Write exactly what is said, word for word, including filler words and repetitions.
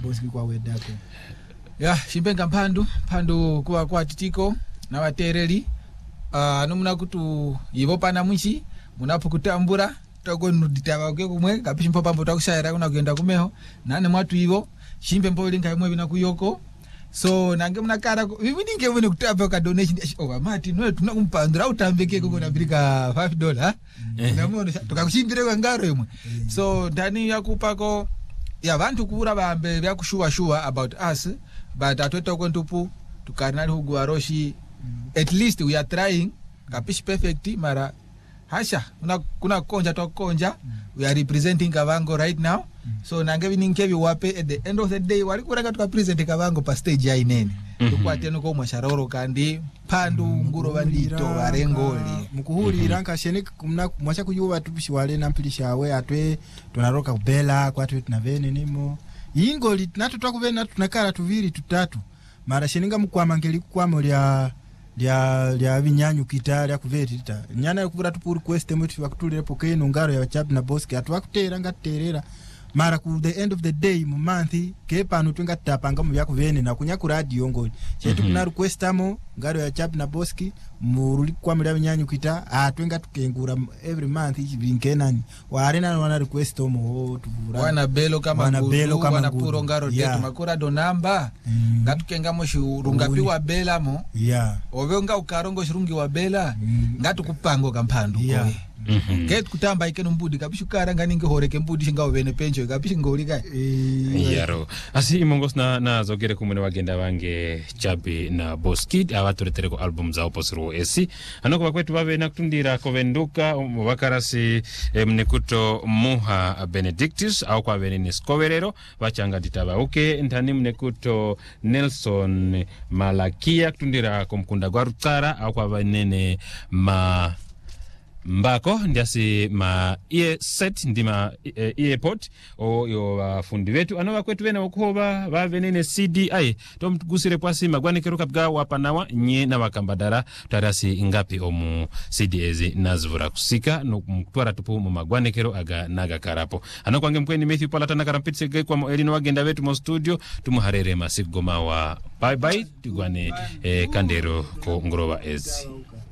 Boski kwa wedako ya shimpenga mpandu pandu kwa kwa titiko na watereli uh, numuna kutu yivo pana mwishi munapokutambura toko nuditaba ke kumwe kapisha mpambo takushaira kuna kugenda kumeho nane mwatu hivo shimpe mpo linka imwe bina kuyoko so nange munakara vivi ninge mwene kutaba ka donation oh amati nwe tunakumpandura utambeke kuko na birika five dollars namona tukakushimbire kwa ngaro imwe so ndani yakupako ya vantu kura bambe byakushuwa shuwa about us but atweto kwentupu tukanali hugwaroshi at least we are trying kapish perfect mara hasha kuna kuna konja to konja we are representing Kavango right now so nange bininkebi wape at the end of the day wali kuranga tuka present Kavango pa stage ya inene tukwate no ko mwasharoro kandi pandu nguro bandito barengoli mukuhuri ranka sheni kumna mwacha kuyuba tupishi wale nampilisha we atwe tunaroka kubela kwa atwe tunavene nimo ingoli nato twakuvena tunakara tuviri tutatu mara sheninga mukwamangeli kwamo lya lya lya vinyanyu kitali akuvetita nyana yakuvura tupu request muti vakutulire pokeno ngaro ya Chapi na Boski atwakutera ngaterera mara ku the end of the day mu month ke pano twinga tapanga mu yakuvene na kunya ku radio ngoli chetu kuna request amo ngaro ya Chapi na Boski muruli kwa mlya vinyanyu kita atwenga tukengura every month ichivinkenani warena wana request omo tuvura wana belo kama wana belo kama wana puro ngaro yeah. Tetu makura do namba mm. Ngatukenga mo shurunga piwa bela mo yeah ovenga ukarongo shirungi wa bela mm. Ngatu kupango kampandu yeah. Koe mm-hmm. Get kutamba ikeno mbudi kapishukara nganinge horeke mbudi shinga ovene pencho kapishingauri kai e... yaro asi imongos na na zogere kumune wagenda wange Chapi na Boski abaturetere ko album za oposro esi anoko bakwetu babe nakutundira kovenduka mubakarasi eh, mnekuto Muha Benedictus au kwa benini skoverero bachanga ditaba uke ntani mnekuto Nelson Malakia kutundira komkunda gwa Rutara au kwa benene ma mbako ndiasi ma ear set ndima e, earport o yo bafundi wetu ano bakwetu bena okuhoba bavenene C D I to mtugusire pwasi magwanekero kapga wapanawa nye na bakambadara tarasi ngapi omu C D ezi nazvura kusika no mtwara tupu mu magwanekero aga naga karapo ano kwange mkweni Matthew Palatana karampitse ge kwa mo elino wagenda wetu mo studio tumuharere masigoma wa bye bye tugwane eh, kandero ko ngoroba ezi.